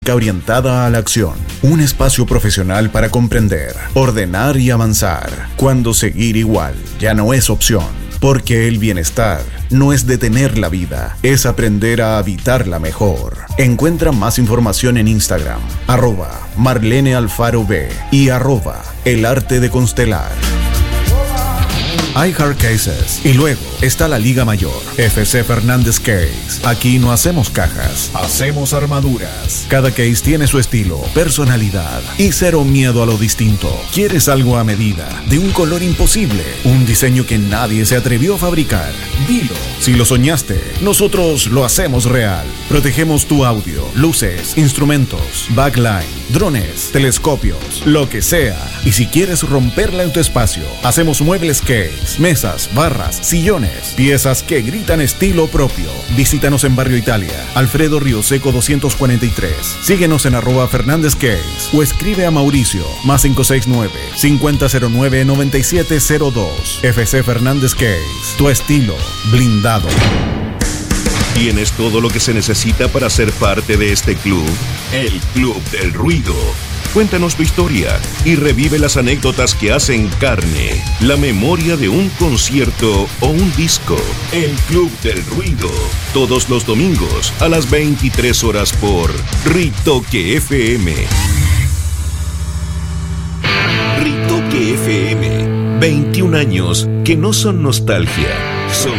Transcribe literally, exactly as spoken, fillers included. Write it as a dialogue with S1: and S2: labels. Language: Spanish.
S1: Orientada a la acción, un espacio profesional para comprender, ordenar y avanzar, cuando seguir igual ya no es opción, porque el bienestar no es detener la vida, es aprender a habitarla mejor. Encuentra más información en Instagram, arroba Marlene Alfaro B y arroba El Arte de Constelar. iHeart Cases. Y luego está la Liga Mayor, F C Fernández Case. Aquí no hacemos cajas, hacemos armaduras. Cada case tiene su estilo, personalidad y cero miedo a lo distinto. ¿Quieres algo a medida, de un color imposible, un diseño que nadie se atrevió a fabricar? Dilo. Si lo soñaste, nosotros lo hacemos real. Protegemos tu audio, luces, instrumentos, backline, drones, telescopios, lo que sea. Y si quieres romperla en tu espacio, hacemos muebles case, mesas, barras, sillones, piezas que gritan estilo propio. Visítanos en Barrio Italia, Alfredo Río Seco doscientos cuarenta y tres. Síguenos en arroba Fernández Case o escribe a Mauricio más cinco seis nueve, cincuenta cero nueve, noventa y siete cero dos. F C Fernández Case, tu estilo blindado.
S2: ¿Tienes todo lo que se necesita para ser parte de este club? El Club del Ruido. Cuéntanos tu historia y revive las anécdotas que hacen carne la memoria de un concierto o un disco. El Club del Ruido. Todos los domingos a las veintitrés horas por Ritoque F M. Ritoque F M. veintiún años que no son nostalgia, son